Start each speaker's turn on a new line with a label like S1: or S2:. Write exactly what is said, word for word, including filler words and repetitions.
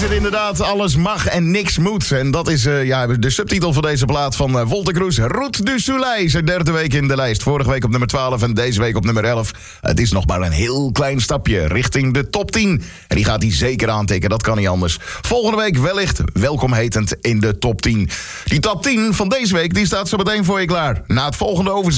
S1: betekent inderdaad alles mag en niks moet. En dat is uh, ja, de subtitel van deze plaat van uh, Wolter Kroes. Route du Soleil, zijn derde week in de lijst. Vorige week op nummer twaalf en deze week op nummer elf. Het is nog maar een heel klein stapje richting de top tien. En die gaat hij zeker aantikken, dat kan niet anders. Volgende week wellicht welkom hetend in de top tien. Die top tien van deze week die staat zo meteen voor je klaar. Na het volgende overzicht.